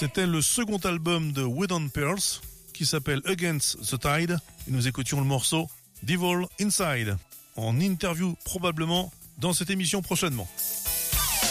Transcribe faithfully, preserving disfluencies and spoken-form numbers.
C'était le second album de Wooden Pearls qui s'appelle Against the Tide et nous écoutions le morceau Devil Inside en interview probablement dans cette émission prochainement.